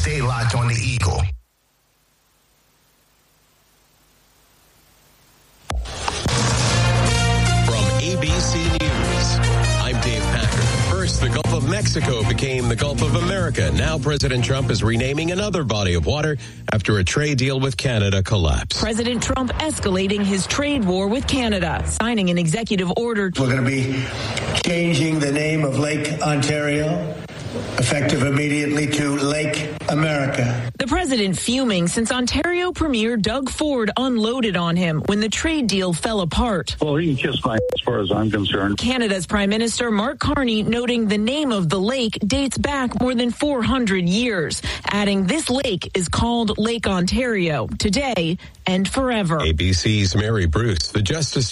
stay locked on the Eagle. From ABC News, I'm Dave Packer. First, the Gulf of Mexico became the Gulf of America. Now President Trump is renaming another body of water after a trade deal with Canada collapsed. President Trump escalating his trade war with Canada, signing an executive order. We're going to be changing the name of Lake Ontario, effective immediately, to Lake America. The president fuming since Ontario Premier Doug Ford unloaded on him when the trade deal fell apart. Well, he can kiss my as far as I'm concerned. Canada's Prime Minister Mark Carney noting the name of the lake dates back more than 400 years, adding this lake is called Lake Ontario today and forever. ABC's Mary Bruce, the Justice